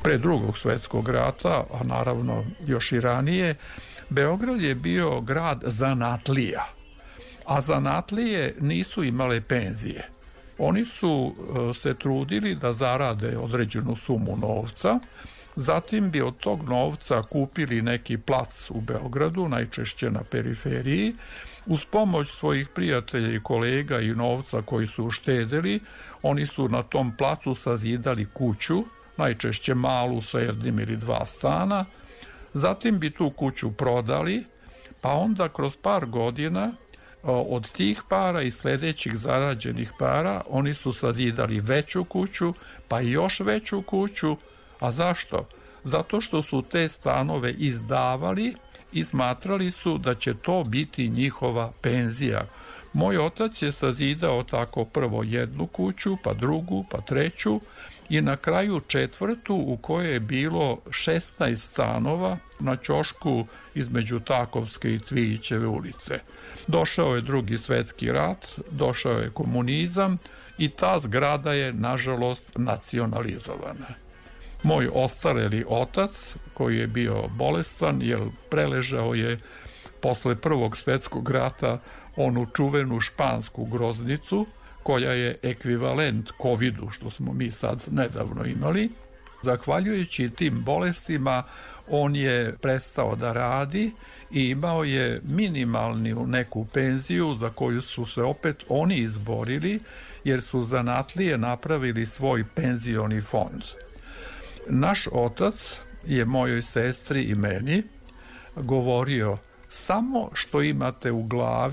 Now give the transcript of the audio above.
pre Drugog svjetskog rata, a naravno još i ranije, Beograd je bio grad zanatlija, a zanatlije nisu imale penzije. Oni su se trudili da zarade određenu sumu novca, zatim bi od tog novca kupili neki plac u Beogradu, najčešće na periferiji, uz pomoć svojih prijatelja i kolega i novca koji su uštedeli, oni su na tom placu sazidali kuću, najčešće malu sa jednim ili dva stana, zatim bi tu kuću prodali, pa onda kroz par godina od tih para i sljedećih zarađenih para oni su sazidali veću kuću, pa i još veću kuću. A zašto? Zato što su te stanove izdavali i smatrali su da će to biti njihova penzija. Moj otac je sazidao tako prvo jednu kuću, pa drugu, pa treću i na kraju četvrtu u kojoj je bilo 16 stanova na ćošku između Takovske i Cvijićeve ulice. Došao je Drugi svjetski rat, došao je komunizam i ta zgrada je nažalost nacionalizovana. Moj ostareli otac, koji je bio bolestan, jer preležao je posle Prvog svjetskog rata onu čuvenu špansku groznicu, koja je ekvivalent COVID-u, što smo mi sad nedavno imali. Zahvaljujući tim bolestima, on je prestao da radi i imao je minimalnu neku penziju za koju su se opet oni izborili, jer su zanatlije napravili svoj penzioni fond. Naš otac je mojoj sestri i meni govorio: samo što imate u glavi